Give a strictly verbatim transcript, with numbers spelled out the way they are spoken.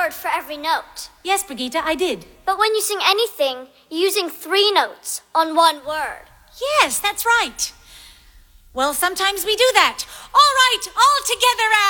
word for every note. Yes, Brigitte, I did. But when you sing anything, you're using three notes on one word. Yes, that's right. Well, sometimes we do that. All right, all together